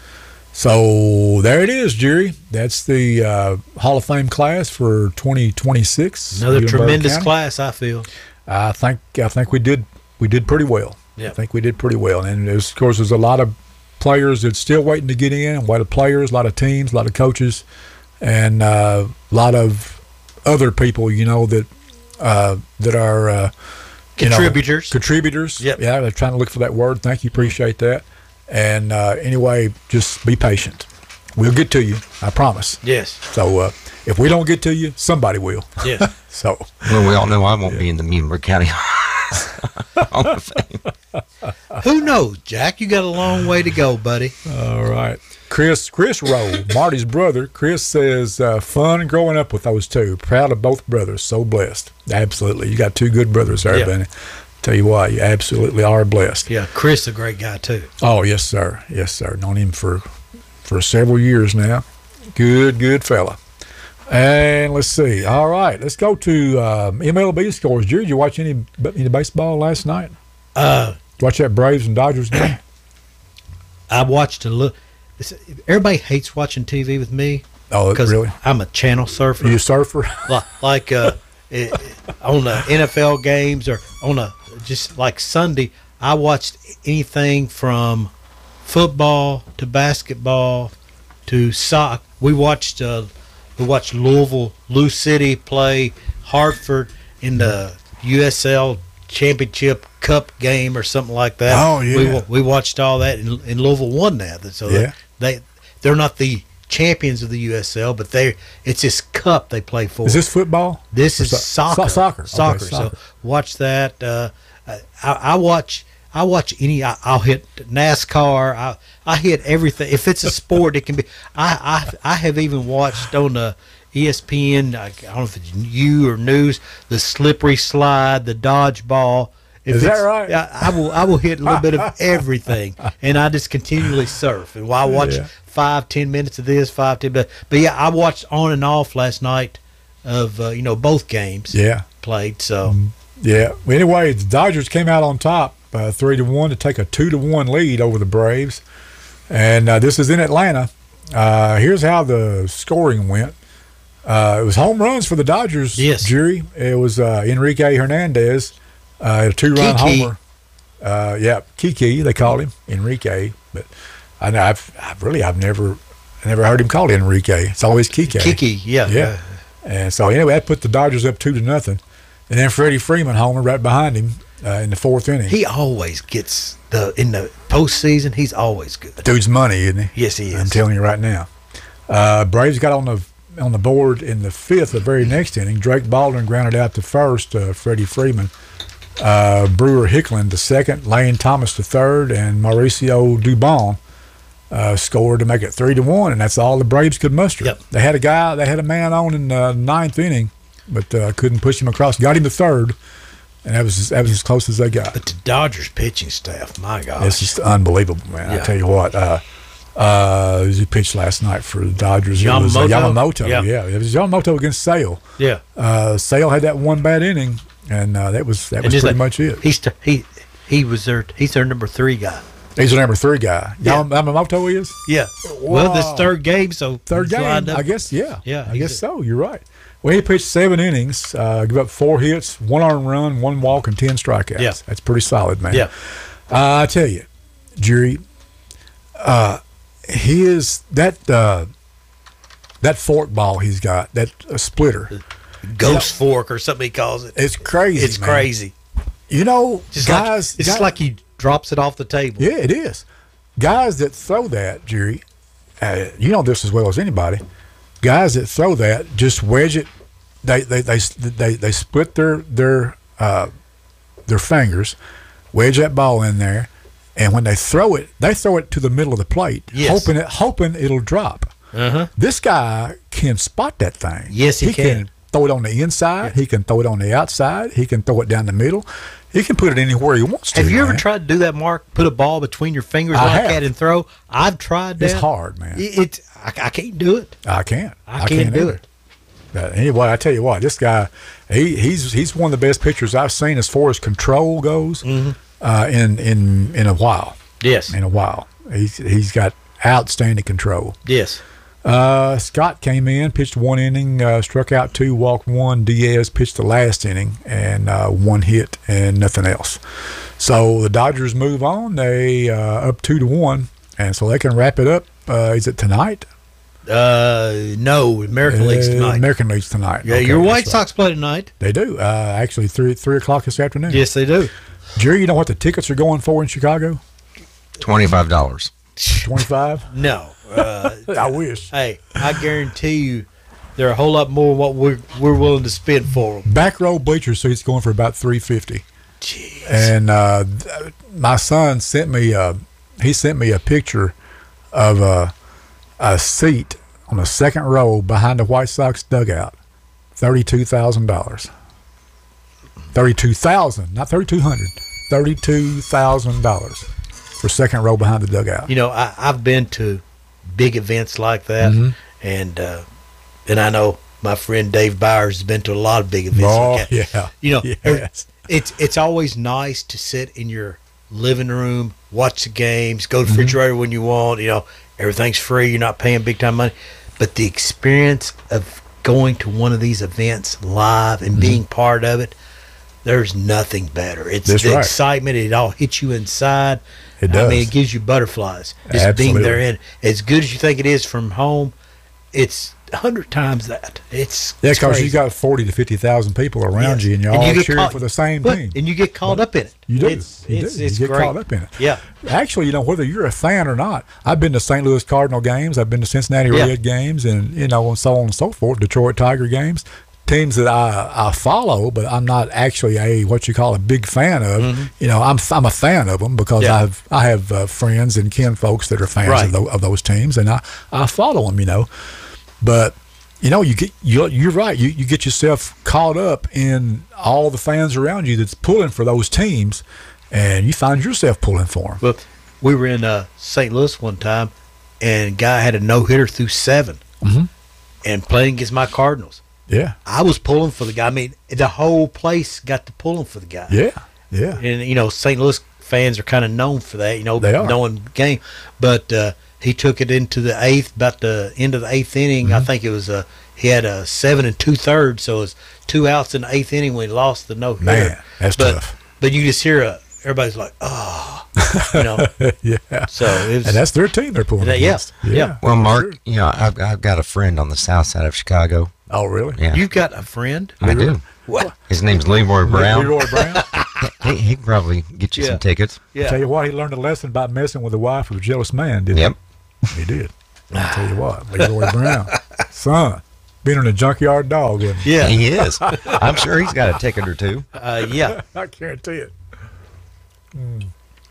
[SPEAKER 2] So there it is, Jerry. That's the uh, Hall of Fame class for twenty twenty-six.
[SPEAKER 1] another
[SPEAKER 2] Muhlenberg
[SPEAKER 1] tremendous
[SPEAKER 2] County.
[SPEAKER 1] class, I feel.
[SPEAKER 2] I think I think we did we did pretty well.
[SPEAKER 1] Yeah.
[SPEAKER 2] I think we did pretty well. And there's, of course, there's a lot of players that's still waiting to get in. A lot of players, a lot of teams, a lot of coaches, and uh, a lot of other people, you know, that uh, that are uh, you know,
[SPEAKER 1] Contributors.
[SPEAKER 2] contributors.
[SPEAKER 1] Yep.
[SPEAKER 2] Yeah, they're trying to look for that word. Thank you. Appreciate that. And uh, anyway, just be patient. We'll get to you. I promise.
[SPEAKER 1] Yes.
[SPEAKER 2] So uh, if we don't get to you, somebody will.
[SPEAKER 1] Yes.
[SPEAKER 2] So
[SPEAKER 3] Well, we all know I won't be in the Muhlenberg County Hall of Fame.
[SPEAKER 1] Who knows, Jack? You got a long way to go, buddy.
[SPEAKER 2] all right. Chris Chris Rowe, Marty's brother. Chris says, uh, fun growing up with those two. Proud of both brothers. So blessed. Absolutely. You got two good brothers there,
[SPEAKER 1] Yeah.
[SPEAKER 2] Benny. Tell you what, you absolutely are blessed.
[SPEAKER 1] Yeah, Chris, a great guy too.
[SPEAKER 2] Oh, yes, sir. Yes, sir. Known him for for several years now. Good, good fella. And let's see. All right, let's go to um, M L B scores. Jerry, did you watch any any baseball last night?
[SPEAKER 1] Uh,
[SPEAKER 2] Watch that Braves and Dodgers game?
[SPEAKER 1] I watched a little. Everybody hates watching T V with me
[SPEAKER 2] Oh,
[SPEAKER 1] because
[SPEAKER 2] really?
[SPEAKER 1] I'm a channel surfer.
[SPEAKER 2] You a surfer?
[SPEAKER 1] Li- like uh, eh, on the N F L games or on a just like Sunday, I watched anything from football to basketball to soccer. We watched uh, we watched Louisville, Lou City play Hartford in the U S L Championship Cup game or something like that.
[SPEAKER 2] Oh, yeah.
[SPEAKER 1] we wa- we watched all that, and, and Louisville won that. So
[SPEAKER 2] Yeah.
[SPEAKER 1] they they're not the champions of the U S L, but they it's this cup they play for.
[SPEAKER 2] Is this football?
[SPEAKER 1] This is
[SPEAKER 2] so-
[SPEAKER 1] soccer.
[SPEAKER 2] so- soccer. Okay,
[SPEAKER 1] Soccer.
[SPEAKER 2] soccer.
[SPEAKER 1] So watch that. Uh, I, I watch. I watch any. I, I'll hit NASCAR. I I hit everything. If it's a sport, it can be. I I I have even watched on the E S P N. I, I don't know if it's you or news. The slippery slide, the dodgeball. If
[SPEAKER 2] Is that
[SPEAKER 1] it's-
[SPEAKER 2] right?
[SPEAKER 1] I, I will. I will hit a little bit of everything, and I just continually surf. And while I watch
[SPEAKER 2] Yeah.
[SPEAKER 1] five, ten minutes of this, five, ten. But but yeah, I watched on and off last night of uh, you know both games
[SPEAKER 2] Yeah.
[SPEAKER 1] played. So
[SPEAKER 2] Yeah. Well, anyway, the Dodgers came out on top, uh, three to one, to take a two to one lead over the Braves, and uh, this is in Atlanta. Uh, here's how the scoring went. Uh, it was home runs for the Dodgers.
[SPEAKER 1] Yes.
[SPEAKER 2] Jerry. It was uh, Enrique Hernandez, uh, a two-run
[SPEAKER 1] Kiki.
[SPEAKER 2] homer. Uh, yeah, Kiki they called him Enrique, but I know I've, I've really I've never never heard him called Enrique. It's always Kiki.
[SPEAKER 1] Kiki, yeah,
[SPEAKER 2] Yeah. And so anyway, that put the Dodgers up two to nothing. And then Freddie Freeman homer right behind him uh, in the fourth inning.
[SPEAKER 1] He always gets the in the postseason. He's always good.
[SPEAKER 2] Dude's money, isn't he?
[SPEAKER 1] Yes, he is.
[SPEAKER 2] I'm telling you right now. Uh, Braves got on the on the board in the fifth, the very next inning. Drake Baldwin grounded out to first. Uh, Freddie Freeman, uh, Brewer Hicklin to second, Lane Thomas to third, and Mauricio Dubon uh, scored to make it three to one. And that's all the Braves could muster.
[SPEAKER 1] Yep.
[SPEAKER 2] They had a guy, they had a man on in the ninth inning, but uh, couldn't push him across. Got him to third, and that was that was as close as they got.
[SPEAKER 1] But the Dodgers pitching staff, my gosh,
[SPEAKER 2] It's just unbelievable, man.
[SPEAKER 1] Yeah.
[SPEAKER 2] I tell you what. Uh, uh, he pitched last night for the Dodgers. It was uh,
[SPEAKER 1] Yamamoto?
[SPEAKER 2] Yamamoto.
[SPEAKER 1] Yeah.
[SPEAKER 2] Yeah. It was Yamamoto against Sale.
[SPEAKER 1] yeah.
[SPEAKER 2] Uh, Sale had that one bad inning, and uh, that was that
[SPEAKER 1] And
[SPEAKER 2] was
[SPEAKER 1] just
[SPEAKER 2] pretty
[SPEAKER 1] like-
[SPEAKER 2] much it.
[SPEAKER 1] He's t- he he was their he's their number three guy.
[SPEAKER 2] He's the number three guy.
[SPEAKER 1] Yeah.
[SPEAKER 2] Yam- Yamamoto is
[SPEAKER 1] Yeah. Well, this
[SPEAKER 2] Wow.
[SPEAKER 1] third game, so
[SPEAKER 2] third
[SPEAKER 1] he's
[SPEAKER 2] game.
[SPEAKER 1] lined up.
[SPEAKER 2] I guess. Yeah.
[SPEAKER 1] Yeah,
[SPEAKER 2] I
[SPEAKER 1] he's
[SPEAKER 2] guess
[SPEAKER 1] a-
[SPEAKER 2] so. You're right. Well, he pitched seven innings, uh, give up four hits, one earned run, one walk, and ten strikeouts.
[SPEAKER 1] Yeah.
[SPEAKER 2] That's pretty solid, man.
[SPEAKER 1] Yeah.
[SPEAKER 2] Uh, I tell you, Jerry, uh, he is that uh, that fork ball he's got, that uh, splitter.
[SPEAKER 1] Ghost fork or something he calls it.
[SPEAKER 2] It's crazy.
[SPEAKER 1] It's
[SPEAKER 2] man.
[SPEAKER 1] crazy.
[SPEAKER 2] You know,
[SPEAKER 1] Just
[SPEAKER 2] guys.
[SPEAKER 1] like, it's
[SPEAKER 2] guys-
[SPEAKER 1] like he drops it off the table.
[SPEAKER 2] Yeah, it is. Guys that throw that, Jerry, uh, you know this as well as anybody. Guys that throw that just wedge it. They they they they, they split their their uh, their fingers, wedge that ball in there, and when they throw it, they throw it to the middle of the plate,
[SPEAKER 1] Yes.
[SPEAKER 2] hoping it hoping it'll drop.
[SPEAKER 1] Uh-huh.
[SPEAKER 2] This guy can spot that thing.
[SPEAKER 1] Yes, he can.
[SPEAKER 2] throw it on the inside. He can throw it on the outside. He can throw it down the middle. He can put it anywhere he wants to.
[SPEAKER 1] Have you ever
[SPEAKER 2] man.
[SPEAKER 1] tried to do that, Mark? Put a ball between your fingers
[SPEAKER 2] I
[SPEAKER 1] like
[SPEAKER 2] have.
[SPEAKER 1] that and throw? I've tried that.
[SPEAKER 2] It's hard, man.
[SPEAKER 1] It, it's I, I can't do it.
[SPEAKER 2] I can't.
[SPEAKER 1] I can't do
[SPEAKER 2] either.
[SPEAKER 1] it.
[SPEAKER 2] But anyway, I tell you what, this guy, he, he's he's one of the best pitchers I've seen as far as control goes
[SPEAKER 1] Mm-hmm.
[SPEAKER 2] uh, in in in a while.
[SPEAKER 1] Yes.
[SPEAKER 2] In a while, he's he's got outstanding control.
[SPEAKER 1] Yes.
[SPEAKER 2] Uh, Scott came in, pitched one inning, uh, struck out two, walked one. Diaz pitched the last inning and uh, one hit and nothing else. So the Dodgers move on. They uh, up two to one, and so they can wrap it up. Uh, is it tonight?
[SPEAKER 1] Uh, no, American League's
[SPEAKER 2] Uh,
[SPEAKER 1] tonight.
[SPEAKER 2] American League's tonight.
[SPEAKER 1] yeah,
[SPEAKER 2] Okay,
[SPEAKER 1] your White
[SPEAKER 2] that's right.
[SPEAKER 1] Sox play tonight.
[SPEAKER 2] They do. Uh, actually, three three o'clock this afternoon.
[SPEAKER 1] Yes, they do.
[SPEAKER 2] Jerry, you know what the tickets are going for in Chicago?
[SPEAKER 3] Twenty-five dollars.
[SPEAKER 2] Twenty-five.
[SPEAKER 1] No. Uh,
[SPEAKER 2] I wish.
[SPEAKER 1] hey, I guarantee you, they're a whole lot more than what we're we're willing to spend for them.
[SPEAKER 2] Back row bleacher seats going for about three fifty.
[SPEAKER 1] Jeez.
[SPEAKER 2] And uh, th- my son sent me uh, he sent me a picture of uh, a seat on the second row behind the White Sox dugout. Thirty-two thousand dollars. Thirty-two thousand, not thirty-two hundred. Thirty-two thousand dollars for second row behind the dugout.
[SPEAKER 1] You know, I, I've been to big events like that,
[SPEAKER 2] Mhm.
[SPEAKER 1] and uh, and I know my friend Dave Byers has been to a lot of big events
[SPEAKER 2] Oh
[SPEAKER 1] like that.
[SPEAKER 2] yeah,
[SPEAKER 1] You know,
[SPEAKER 2] yes.
[SPEAKER 1] it's it's always nice to sit in your living room, watch the games, go to
[SPEAKER 2] Mm-hmm.
[SPEAKER 1] the refrigerator when you want. You know, everything's free. You're not paying big time money, but the experience of going to one of these events live and being part of it, there's nothing better. It's
[SPEAKER 2] That's
[SPEAKER 1] the
[SPEAKER 2] right.
[SPEAKER 1] excitement. It all hits you inside.
[SPEAKER 2] It
[SPEAKER 1] I mean,
[SPEAKER 2] does.
[SPEAKER 1] it gives you butterflies just being
[SPEAKER 2] Absolutely.
[SPEAKER 1] there. In as good as you think it is from home, it's a hundred times that. It's
[SPEAKER 2] Yeah,
[SPEAKER 1] it's
[SPEAKER 2] because
[SPEAKER 1] crazy.
[SPEAKER 2] you got forty to fifty thousand people around
[SPEAKER 1] Yes.
[SPEAKER 2] you, and you're
[SPEAKER 1] And you
[SPEAKER 2] all
[SPEAKER 1] get
[SPEAKER 2] cheering
[SPEAKER 1] caught-
[SPEAKER 2] for the same
[SPEAKER 1] but-
[SPEAKER 2] team.
[SPEAKER 1] and you get caught up in it.
[SPEAKER 2] You do.
[SPEAKER 1] It's
[SPEAKER 2] you
[SPEAKER 1] it's
[SPEAKER 2] do.
[SPEAKER 1] it's
[SPEAKER 2] you get
[SPEAKER 1] great.
[SPEAKER 2] caught up in it.
[SPEAKER 1] Yeah.
[SPEAKER 2] Actually, you know, whether you're a fan or not, I've been to Saint Louis Cardinal games, I've been to Cincinnati
[SPEAKER 1] Yeah.
[SPEAKER 2] Red games, and you know, and so on and so forth. Detroit Tiger games, teams that I, I follow, but I'm not actually a what you call a big fan of. You know, I'm I'm a fan of them because
[SPEAKER 1] Mm-hmm. Yeah.
[SPEAKER 2] I've I have uh, friends and kin folks that are fans
[SPEAKER 1] Right.
[SPEAKER 2] of, tho- of those teams, and I I follow them. You know, but. You know, you get you're, you're right. You you get yourself caught up in all the fans around you that's pulling for those teams, and you find yourself pulling for them.
[SPEAKER 1] Well, we were in uh, Saint Louis one time, and a guy had a no hitter through seven,
[SPEAKER 2] Mhm.
[SPEAKER 1] and playing against my Cardinals.
[SPEAKER 2] Yeah,
[SPEAKER 1] I was pulling for the guy. I mean, the whole place got to pulling for the guy.
[SPEAKER 2] yeah, yeah.
[SPEAKER 1] And you know, Saint Louis fans are kind of known for that. You know,
[SPEAKER 2] They are.
[SPEAKER 1] knowing the game. But uh, he took it into the eighth, about the end of the eighth inning.
[SPEAKER 2] Mm-hmm.
[SPEAKER 1] I think it was a. He had a seven and two thirds, so it was two outs in the eighth inning when he lost the no hitter.
[SPEAKER 2] Man, that's
[SPEAKER 1] but,
[SPEAKER 2] tough.
[SPEAKER 1] But you just hear a everybody's like, oh, you know.
[SPEAKER 2] yeah.
[SPEAKER 1] So it was,
[SPEAKER 2] And that's their team they're pulling
[SPEAKER 1] That- yeah,
[SPEAKER 2] against.
[SPEAKER 1] yeah.
[SPEAKER 3] Well, Mark, you know, I've, I've got a friend on the south side of Chicago.
[SPEAKER 2] Oh, really?
[SPEAKER 3] Yeah,
[SPEAKER 1] you've got a friend.
[SPEAKER 3] I do.
[SPEAKER 1] What?
[SPEAKER 3] His name's Leroy Brown.
[SPEAKER 2] Leroy Brown.
[SPEAKER 3] He, he can probably get you
[SPEAKER 1] Yeah.
[SPEAKER 3] some tickets.
[SPEAKER 1] Yeah.
[SPEAKER 2] Tell you what, he learned a lesson about messing with the wife of a jealous man, didn't
[SPEAKER 3] Yep.
[SPEAKER 2] he? He did. I'll tell you what, Leroy Brown. Son, been in a junkyard dog, isn't he?
[SPEAKER 1] Yeah.
[SPEAKER 3] He is. I'm sure he's got a ticket or two.
[SPEAKER 1] Uh, yeah.
[SPEAKER 2] I guarantee it. Mm.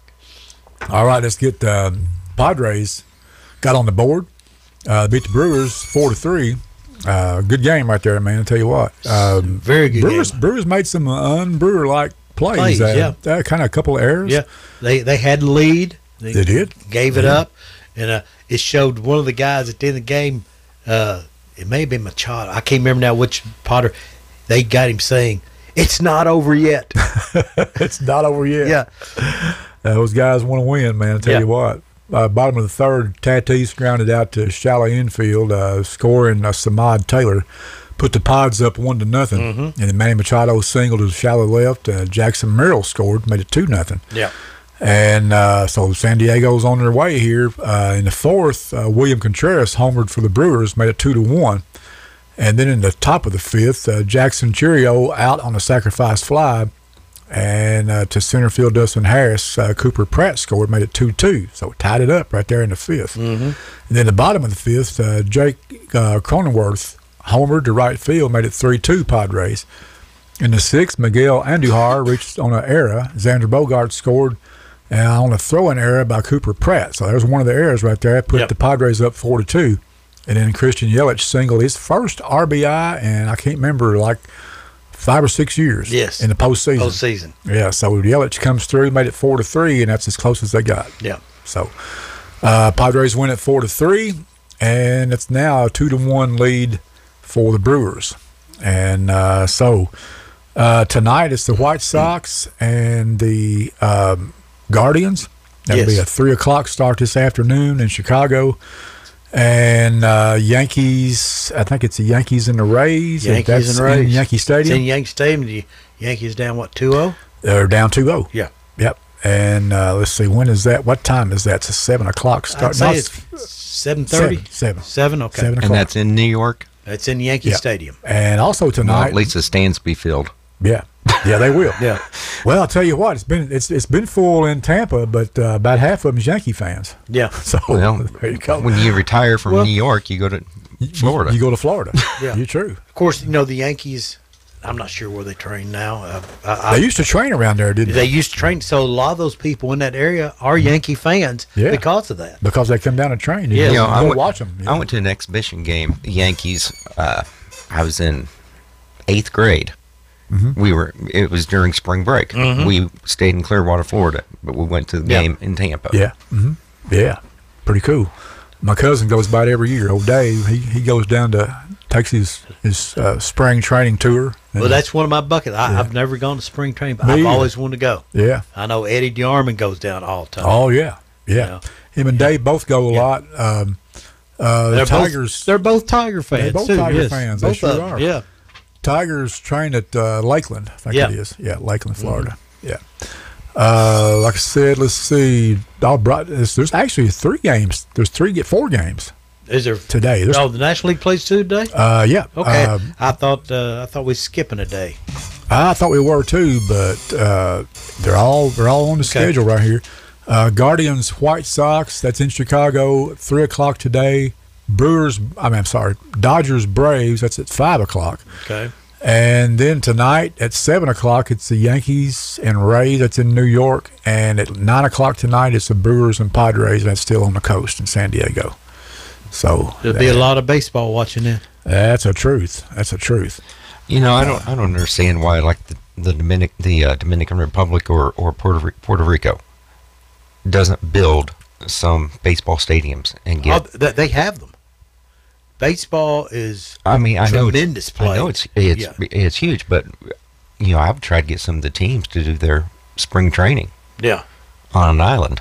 [SPEAKER 2] All right, let's get um, Padres got on the board. Uh, beat the Brewers four to three. Uh, good game right there, man. I tell you what. Um,
[SPEAKER 1] Very good
[SPEAKER 2] Brewers,
[SPEAKER 1] game.
[SPEAKER 2] Brewers made some un-Brewer like plays.
[SPEAKER 1] Plays,
[SPEAKER 2] uh,
[SPEAKER 1] yeah.
[SPEAKER 2] uh, kind of a couple of errors.
[SPEAKER 1] Yeah. They they had the lead. They,
[SPEAKER 2] They did.
[SPEAKER 1] Gave it
[SPEAKER 2] Yeah.
[SPEAKER 1] up, and uh, it showed one of the guys at the end of the game. Uh, it may have been Machado. I can't remember now which Potter. They got him saying, "It's not over yet."
[SPEAKER 2] It's not over yet.
[SPEAKER 1] Yeah.
[SPEAKER 2] Those guys want to win, man. I tell
[SPEAKER 1] Yeah.
[SPEAKER 2] you what. Uh, bottom of the third, Tatis grounded out to shallow infield, uh, scoring uh, Samad Taylor. Put the Pods up one to nothing,
[SPEAKER 1] Mm-hmm.
[SPEAKER 2] and then Manny Machado singled to the shallow left. Uh, Jackson Merrill scored, made it two nothing.
[SPEAKER 1] Yeah.
[SPEAKER 2] And uh, so San Diego's on their way here. Uh, in the fourth, uh, William Contreras homered for the Brewers, made it two to one. And then in the top of the fifth, uh, Jackson Churio out on a sacrifice fly, and uh, to center field Dustin Harris, uh, Cooper Pratt scored, made it two two. So it tied it up right there in the fifth.
[SPEAKER 1] Mm-hmm.
[SPEAKER 2] And then the bottom of the fifth, uh, Jake uh, Cronenworth homered to right field, made it three two Padres. In the sixth, Miguel Andujar reached on an error. Xander Bogart scored uh, on a throwing error by Cooper Pratt. So there's one of the errors right there. Put
[SPEAKER 1] Yep.
[SPEAKER 2] the Padres up four to two. And then Christian Yelich singled his first R B I, and I can't remember, like five or six years.
[SPEAKER 1] Yes.
[SPEAKER 2] In the postseason.
[SPEAKER 1] Postseason.
[SPEAKER 2] Yeah. So Yelich comes through, made it four to three, and that's as close as they got.
[SPEAKER 1] Yeah.
[SPEAKER 2] So uh, Padres win at four to three, and it's now a two to one lead for the Brewers. And uh, so uh, tonight it's the White Sox and the um, Guardians. That'll
[SPEAKER 1] Yes.
[SPEAKER 2] be a three o'clock start this afternoon in Chicago. And uh, Yankees, I think it's the Yankees and the Rays.
[SPEAKER 1] Yankees
[SPEAKER 2] That's
[SPEAKER 1] and Rays.
[SPEAKER 2] in Yankee
[SPEAKER 1] It's
[SPEAKER 2] Stadium.
[SPEAKER 1] in Yankee Stadium. The Yankees down what two oh?
[SPEAKER 2] They're down two oh.
[SPEAKER 1] Yeah.
[SPEAKER 2] Yep. And uh, let's see, when is that? What time is that? It's a seven o'clock start.
[SPEAKER 1] I'd say
[SPEAKER 2] No,
[SPEAKER 1] it's seven thirty.
[SPEAKER 2] seven. Seven.
[SPEAKER 1] Seven. Okay.
[SPEAKER 2] Seven o'clock.
[SPEAKER 3] And that's in New York.
[SPEAKER 1] It's in Yankee
[SPEAKER 2] Yeah.
[SPEAKER 1] Stadium.
[SPEAKER 2] And also
[SPEAKER 3] Well,
[SPEAKER 2] tonight,
[SPEAKER 3] at least the stands be filled.
[SPEAKER 2] yeah, yeah, they will.
[SPEAKER 1] Yeah.
[SPEAKER 2] Well, I'll tell you what, it's been it's it's been full in Tampa, but uh, about half of them is Yankee fans.
[SPEAKER 1] Yeah.
[SPEAKER 2] So
[SPEAKER 3] Well,
[SPEAKER 2] there you go.
[SPEAKER 3] when you retire from
[SPEAKER 1] Well-
[SPEAKER 3] New York, you go to Florida.
[SPEAKER 2] You go to Florida.
[SPEAKER 1] Yeah.
[SPEAKER 2] You're true.
[SPEAKER 1] Of course, you know the Yankees. I'm not sure where they train now. Uh, I,
[SPEAKER 2] They
[SPEAKER 1] I,
[SPEAKER 2] used to train around there, didn't
[SPEAKER 1] they
[SPEAKER 2] they?
[SPEAKER 1] used to train, so a lot of those people in that area are Yankee fans
[SPEAKER 2] Yeah.
[SPEAKER 1] because of that.
[SPEAKER 2] Because they come down and train.
[SPEAKER 1] Yeah.
[SPEAKER 2] You
[SPEAKER 3] You know,
[SPEAKER 2] go
[SPEAKER 3] I went,
[SPEAKER 2] watch them.
[SPEAKER 3] I went to an exhibition game. The Yankees. Uh, I was in eighth grade.
[SPEAKER 2] Mm-hmm.
[SPEAKER 3] We were. It was during spring break. We stayed in Clearwater, Florida, but we went to the
[SPEAKER 1] Yeah.
[SPEAKER 3] game in Tampa.
[SPEAKER 2] Yeah. hmm Yeah. Pretty cool. My cousin goes by it every year. Old Dave, he, he goes down to, takes his, his uh, spring training tour. And-
[SPEAKER 1] Well, that's one of my buckets. I,
[SPEAKER 2] Yeah.
[SPEAKER 1] I've never gone to spring training, but
[SPEAKER 2] Me
[SPEAKER 1] I've
[SPEAKER 2] either.
[SPEAKER 1] always wanted to go.
[SPEAKER 2] yeah.
[SPEAKER 1] I know Eddie DeArmond goes down all the time.
[SPEAKER 2] Oh, yeah. Yeah.
[SPEAKER 1] Yeah.
[SPEAKER 2] Him and Dave both go a
[SPEAKER 1] Yeah.
[SPEAKER 2] lot. Um, uh, the
[SPEAKER 1] they're
[SPEAKER 2] Tigers.
[SPEAKER 1] Both, they're both Tiger fans.
[SPEAKER 2] They're both
[SPEAKER 1] too,
[SPEAKER 2] Tiger
[SPEAKER 1] yes.
[SPEAKER 2] fans. They
[SPEAKER 1] Both
[SPEAKER 2] sure
[SPEAKER 1] of them,
[SPEAKER 2] are.
[SPEAKER 1] Yeah.
[SPEAKER 2] Tigers train at uh, Lakeland, I think
[SPEAKER 1] Yeah.
[SPEAKER 2] it is. Yeah, Lakeland, Florida. Yeah. Uh, like I said, let's see. All brought, there's, there's actually three games. There's three, get four games
[SPEAKER 1] Is there?
[SPEAKER 2] today. There's,
[SPEAKER 1] Oh, the National League plays two today.
[SPEAKER 2] uh, yeah.
[SPEAKER 1] Okay.
[SPEAKER 2] Um,
[SPEAKER 1] I thought uh, I thought we was skipping a day.
[SPEAKER 2] I thought we were too, but uh, they're all they're all on the
[SPEAKER 1] Okay.
[SPEAKER 2] schedule right here. Uh, Guardians, White Sox. That's in Chicago, three o'clock today. Brewers. I mean, I'm sorry. Dodgers, Braves. That's at five o'clock.
[SPEAKER 1] Okay.
[SPEAKER 2] And then tonight at seven o'clock, it's the Yankees and Rays. That's in New York. And at nine o'clock tonight, it's the Brewers and Padres. That's still on the coast in San Diego. So
[SPEAKER 1] There'll be a lot of baseball watching then.
[SPEAKER 2] that's a truth. That's a truth.
[SPEAKER 3] You know, I don't. I don't understand why, like the the Dominic, the uh, Dominican Republic or or Puerto Ri- Puerto Rico doesn't build some baseball stadiums and
[SPEAKER 1] Oh,
[SPEAKER 3] get.
[SPEAKER 1] th- they have them. Baseball is
[SPEAKER 3] I mean, I know
[SPEAKER 1] tremendous
[SPEAKER 3] it's,
[SPEAKER 1] play.
[SPEAKER 3] I know it's it's
[SPEAKER 1] Yeah.
[SPEAKER 3] it's huge, but you know, I've tried to get some of the teams to do their spring training
[SPEAKER 1] yeah.
[SPEAKER 3] on an island.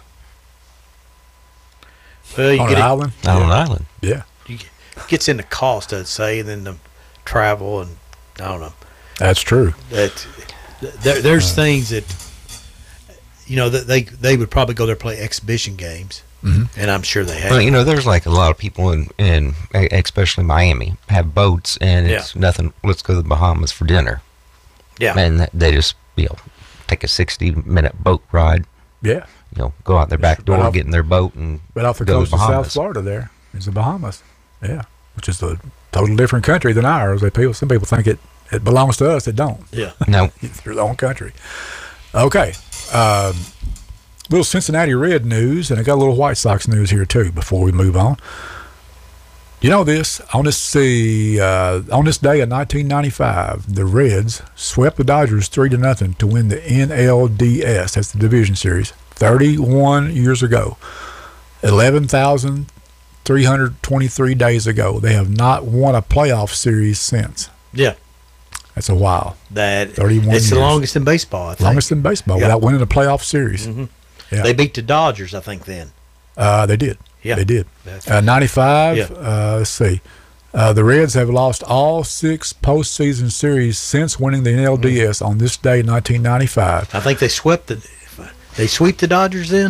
[SPEAKER 1] Well, you
[SPEAKER 2] On
[SPEAKER 1] get
[SPEAKER 2] an
[SPEAKER 1] it,
[SPEAKER 2] island?
[SPEAKER 3] On an
[SPEAKER 2] Yeah.
[SPEAKER 3] island.
[SPEAKER 2] Yeah.
[SPEAKER 1] you get, gets in the cost, I'd say, and then the travel and I don't know.
[SPEAKER 2] That's true.
[SPEAKER 1] That there, there's things that you know, that they they would probably go there play exhibition games,
[SPEAKER 2] mm-hmm.
[SPEAKER 1] and I'm sure they have.
[SPEAKER 3] Well, you know, there's like a lot of people in, in especially Miami, have boats, and it's
[SPEAKER 1] Yeah.
[SPEAKER 3] nothing. Let's go to the Bahamas for dinner.
[SPEAKER 1] Yeah.
[SPEAKER 3] And they just, you know, take a sixty minute boat ride.
[SPEAKER 2] Yeah.
[SPEAKER 3] You know, go out their back door,
[SPEAKER 2] off-
[SPEAKER 3] get in their boat, and
[SPEAKER 2] But off the
[SPEAKER 3] go
[SPEAKER 2] coast
[SPEAKER 3] to
[SPEAKER 2] of South
[SPEAKER 3] Bahamas.
[SPEAKER 2] Florida, there is the Bahamas. Yeah, which is a totally different country than ours. They people, some people think it, it belongs to us. It don't.
[SPEAKER 1] Yeah.
[SPEAKER 3] No,
[SPEAKER 2] It's their own country. Okay. Um, little Cincinnati Red news, and I got a little White Sox news here too before we move on. You know this on this see uh, on this day in nineteen ninety-five, the Reds swept the Dodgers three to nothing to win the N L D S. That's the division series. thirty-one years ago, eleven thousand three hundred twenty-three days ago. They have not won a playoff series since.
[SPEAKER 1] Yeah.
[SPEAKER 2] That's a while.
[SPEAKER 1] That
[SPEAKER 2] thirty-one
[SPEAKER 1] It's the
[SPEAKER 2] years.
[SPEAKER 1] longest in baseball, I think.
[SPEAKER 2] Longest in baseball
[SPEAKER 1] Yeah.
[SPEAKER 2] without winning a playoff series.
[SPEAKER 1] Mhm.
[SPEAKER 2] Yeah.
[SPEAKER 1] They beat the Dodgers, I think, then.
[SPEAKER 2] Uh, they did.
[SPEAKER 1] Yeah.
[SPEAKER 2] They did.
[SPEAKER 1] That's-
[SPEAKER 2] Uh, ninety-five,
[SPEAKER 1] Yeah.
[SPEAKER 2] uh, let's see. Uh, the Reds have lost all six postseason series since winning the N L D S on this day, nineteen ninety-five.
[SPEAKER 1] I think they swept the. They sweep the Dodgers then.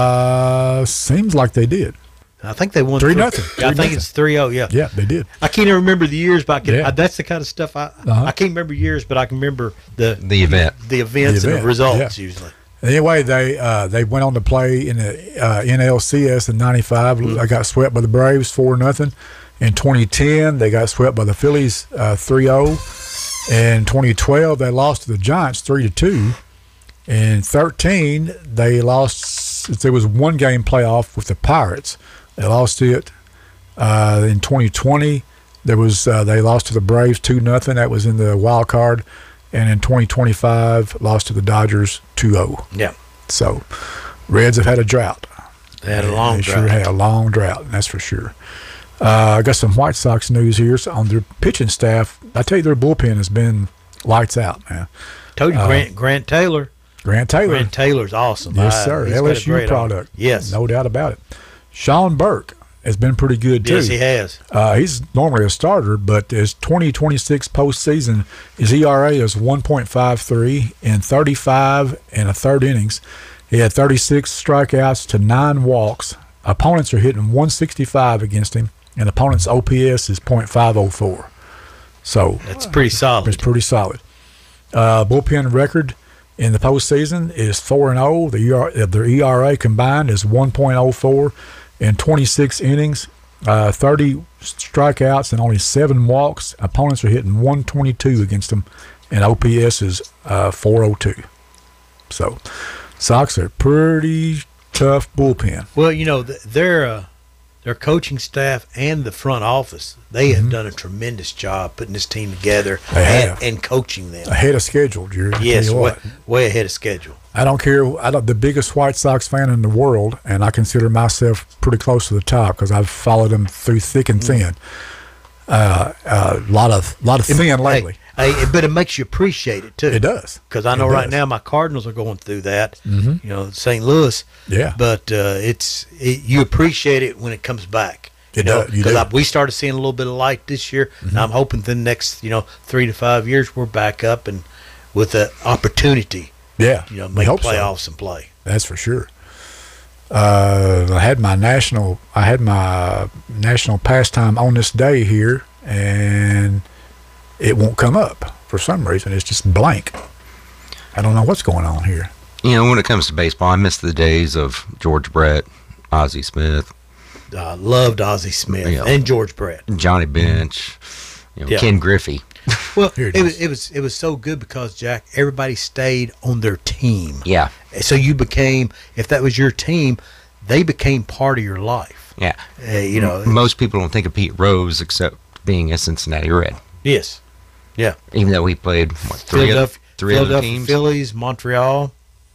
[SPEAKER 2] Uh, seems like they did.
[SPEAKER 1] I think they won
[SPEAKER 2] Three
[SPEAKER 1] three-
[SPEAKER 2] nothing.
[SPEAKER 1] Yeah, I
[SPEAKER 2] Three
[SPEAKER 1] think
[SPEAKER 2] nothing.
[SPEAKER 1] it's three oh. Yeah.
[SPEAKER 2] Yeah, they did.
[SPEAKER 1] I can't even remember the years, but I can,
[SPEAKER 2] Yeah.
[SPEAKER 1] I, that's the kind of stuff I
[SPEAKER 2] Uh-huh.
[SPEAKER 1] I can't remember years, but I can remember the
[SPEAKER 3] the event.
[SPEAKER 1] the events
[SPEAKER 2] The
[SPEAKER 1] and
[SPEAKER 2] event,
[SPEAKER 1] the results
[SPEAKER 2] yeah.
[SPEAKER 1] usually.
[SPEAKER 2] Anyway, they uh, they went on to play in the uh, N L C S in ninety-five.
[SPEAKER 1] Mm-hmm.
[SPEAKER 2] They got swept by the Braves four nothing. In twenty ten, they got swept by the Phillies uh, three oh. In twenty twelve, they lost to the Giants three to two. In thirteen, they lost. There was one game playoff with the Pirates. They lost it. Uh, in twenty twenty, there was uh, they lost to the Braves two nothing. That was in the wild card. And in twenty twenty-five, lost to the Dodgers two oh.
[SPEAKER 1] Yeah,
[SPEAKER 2] So, Reds have had a drought.
[SPEAKER 1] they had a long
[SPEAKER 2] they
[SPEAKER 1] drought.
[SPEAKER 2] sure had a long drought, that's for sure. Uh, I got some White Sox news here so on their pitching staff. I tell you, their bullpen has been lights out, man.
[SPEAKER 1] Told you,
[SPEAKER 2] Uh,
[SPEAKER 1] Grant Grant Taylor.
[SPEAKER 2] Grant Taylor,
[SPEAKER 1] Grant Taylor's awesome.
[SPEAKER 2] yes
[SPEAKER 1] I-
[SPEAKER 2] sir,
[SPEAKER 1] he's got a
[SPEAKER 2] L S U
[SPEAKER 1] great arm.
[SPEAKER 2] product,
[SPEAKER 1] Yes,
[SPEAKER 2] no doubt about it. Sean Burke has been pretty good too.
[SPEAKER 1] yes, he has.
[SPEAKER 2] Uh, he's normally a starter, but his twenty twenty-six postseason, his E R A is one point five three in thirty-five and a third innings. He had thirty-six strikeouts to nine walks. Opponents are hitting one sixty-five against him, and opponents' O P S is point five oh four. So
[SPEAKER 1] That's pretty solid.
[SPEAKER 2] it's pretty solid. Uh, bullpen record in the postseason is four and zero. The E R, their E R A combined is one point oh four in twenty-six innings, uh, thirty strikeouts and only seven walks. Opponents are hitting one twenty-two against them, and O P S is uh, four oh two. So, Sox are pretty tough bullpen.
[SPEAKER 1] Well, you know, th- their uh, their coaching staff and the front office, they have done a tremendous job putting this team together
[SPEAKER 2] Mm-hmm. They
[SPEAKER 1] and,
[SPEAKER 2] have.
[SPEAKER 1] and coaching them.
[SPEAKER 2] Ahead of schedule, Jerry. I tell
[SPEAKER 1] Yes,
[SPEAKER 2] you
[SPEAKER 1] way,
[SPEAKER 2] what.
[SPEAKER 1] way ahead of schedule.
[SPEAKER 2] I don't care. I don't, the biggest White Sox fan in the world, and I consider myself pretty close to the top because I've followed them through thick and thin. A uh, lot of lot of thin lately.
[SPEAKER 1] Hey, hey, but it makes you appreciate it too.
[SPEAKER 2] It does.
[SPEAKER 1] Because I know
[SPEAKER 2] It
[SPEAKER 1] right
[SPEAKER 2] does.
[SPEAKER 1] now my Cardinals are going through that.
[SPEAKER 2] Mhm.
[SPEAKER 1] You know, Saint Louis.
[SPEAKER 2] Yeah.
[SPEAKER 1] But uh, it's it, you appreciate it when it comes back.
[SPEAKER 2] It
[SPEAKER 1] you know,
[SPEAKER 2] does, you do.
[SPEAKER 1] I, we started seeing a little bit of light this year, and I'm hoping the next you know three to five years we're back up and with the opportunity,
[SPEAKER 2] Yeah.
[SPEAKER 1] you know,
[SPEAKER 2] we
[SPEAKER 1] make
[SPEAKER 2] hope so.
[SPEAKER 1] playoffs and play.
[SPEAKER 2] That's for sure. Uh, I had my national. I had my national pastime on this day here, and it won't come up for some reason. It's just blank. I don't know what's going on here.
[SPEAKER 3] You know, when it comes to baseball, I miss the days of George Brett, Ozzie Smith,
[SPEAKER 1] Uh, loved Ozzie Smith
[SPEAKER 3] Yeah.
[SPEAKER 1] and George Brett.
[SPEAKER 3] Johnny Bench, you know,
[SPEAKER 1] Yeah.
[SPEAKER 3] Ken Griffey.
[SPEAKER 1] Well,
[SPEAKER 2] Here
[SPEAKER 1] it,
[SPEAKER 2] it
[SPEAKER 1] was
[SPEAKER 2] is.
[SPEAKER 1] it was it was so good because Jack, everybody stayed on their team.
[SPEAKER 3] Yeah,
[SPEAKER 1] So you became, if that was your team, they became part of your life.
[SPEAKER 3] yeah.
[SPEAKER 1] Uh, you know,
[SPEAKER 3] Most people don't think of Pete Rose except being a Cincinnati Red,
[SPEAKER 1] yes, yeah.
[SPEAKER 3] even though he played what, three, other,
[SPEAKER 1] Philadelphia,
[SPEAKER 3] three other
[SPEAKER 1] Philadelphia
[SPEAKER 3] teams.
[SPEAKER 1] Phillies, Montreal,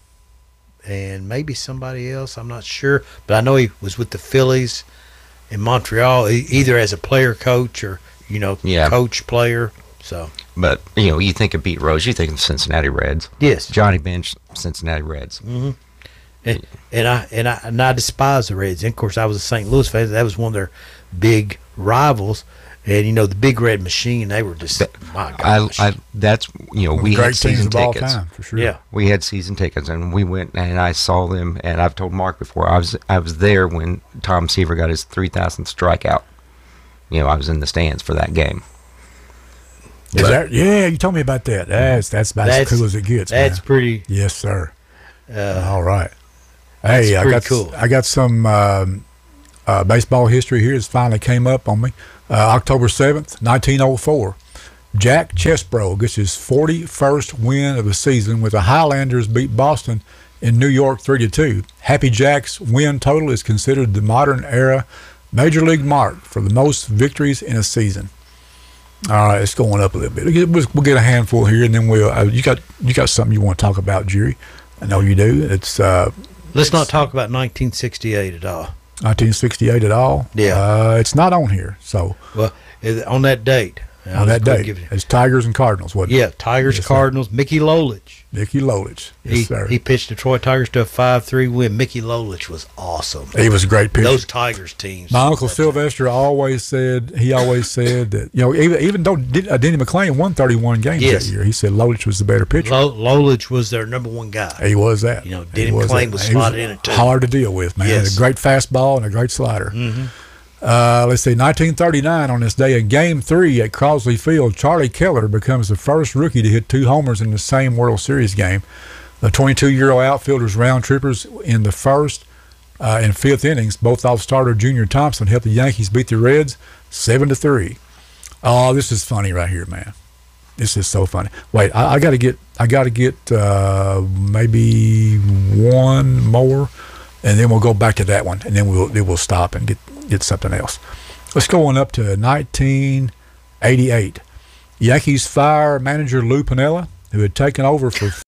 [SPEAKER 1] and maybe somebody else. I'm not sure, but I know he was with the Phillies in Montreal, e- either as a player, coach, or you know,
[SPEAKER 3] Yeah.
[SPEAKER 1] coach, player. So
[SPEAKER 3] But, you know, you think of Pete Rose, you think of Cincinnati Reds.
[SPEAKER 1] yes,
[SPEAKER 3] Johnny Bench, Cincinnati Reds.
[SPEAKER 1] and, and I and I and I despise the Reds. And of course, I was a Saint Louis fan. That was one of their big rivals. And you know the Big Red Machine, they were just my
[SPEAKER 3] I,
[SPEAKER 1] gosh.
[SPEAKER 3] I, that's you know
[SPEAKER 2] One of
[SPEAKER 3] we
[SPEAKER 2] the great
[SPEAKER 3] had
[SPEAKER 2] teams
[SPEAKER 3] season
[SPEAKER 2] of all
[SPEAKER 3] tickets.
[SPEAKER 2] time, for sure.
[SPEAKER 1] yeah,
[SPEAKER 3] We had season tickets, and we went and I saw them. And I've told Mark before, I was I was there when Tom Seaver got his three thousandth strikeout. You know, I was in the stands for that game.
[SPEAKER 2] Is that, yeah, you told me about that. That's that's about
[SPEAKER 1] That's-
[SPEAKER 2] as cool as it gets.
[SPEAKER 1] that's
[SPEAKER 2] man.
[SPEAKER 1] pretty.
[SPEAKER 2] Yes, sir.
[SPEAKER 1] Uh,
[SPEAKER 2] All right.
[SPEAKER 1] that's
[SPEAKER 2] Hey, I
[SPEAKER 1] pretty
[SPEAKER 2] got
[SPEAKER 1] cool.
[SPEAKER 2] I got some um, uh, baseball history here. It's finally came up on me. Uh, October seventh, nineteen oh four. Jack Chesbro gets his forty-first win of the season with the Highlanders beat Boston in New York three to two. Happy Jack's win total is considered the modern era major league mark for the most victories in a season. All right, it's going up a little bit. We'll get, we'll get a handful here, and then we'll. Uh, you got you got something you want to talk about, Jerry? I know you do. It's uh,
[SPEAKER 1] Let's not talk about nineteen sixty-eight at all.
[SPEAKER 2] nineteen sixty-eight at all.
[SPEAKER 1] Yeah.
[SPEAKER 2] uh, it's not on here. So
[SPEAKER 1] Well, it- on that date. I
[SPEAKER 2] on
[SPEAKER 1] was
[SPEAKER 2] that
[SPEAKER 1] gonna
[SPEAKER 2] day,
[SPEAKER 1] give you-
[SPEAKER 2] it's Tigers and Cardinals. Wasn't it?
[SPEAKER 1] Yeah, Tigers,
[SPEAKER 2] Yes, sir.
[SPEAKER 1] Cardinals, Mickey Lolich.
[SPEAKER 2] Mickey Lolich. Yes,
[SPEAKER 1] He,
[SPEAKER 2] sir.
[SPEAKER 1] he pitched the Troy Tigers to a five three win. Mickey Lolich was awesome.
[SPEAKER 2] He was a great pitcher.
[SPEAKER 1] Those Tigers teams.
[SPEAKER 2] My uncle
[SPEAKER 1] That's-
[SPEAKER 2] Sylvester always said he always said that you know even even though D- uh, Denny McClain won thirty-one games
[SPEAKER 1] Yes.
[SPEAKER 2] that year, he said Lolich was the better pitcher.
[SPEAKER 1] Lo- Lolich was their number one guy.
[SPEAKER 2] He was that.
[SPEAKER 1] You know,
[SPEAKER 2] He
[SPEAKER 1] Denny
[SPEAKER 2] was
[SPEAKER 1] McClain
[SPEAKER 2] that.
[SPEAKER 1] was
[SPEAKER 2] He
[SPEAKER 1] slotted in it, too.
[SPEAKER 2] Hard to deal with, man.
[SPEAKER 1] Yes.
[SPEAKER 2] A great fastball and a great slider.
[SPEAKER 1] Mm-hmm.
[SPEAKER 2] Uh, let's see, nineteen thirty-nine on this day in Game Three at Crosley Field, Charlie Keller becomes the first rookie to hit two homers in the same World Series game. The twenty-two-year-old outfielders round trippers in the first uh, and fifth innings. Both off starter Junior Thompson helped the Yankees beat the Reds seven to three. Oh, this is funny right here, man. This is so funny. Wait, I, I got to get, I got to get uh, maybe one more, and then we'll go back to that one, and then we'll then we'll stop and get get something else. Let's go on up to nineteen eighty-eight. Yankees fire manager Lou Piniella, who had taken over for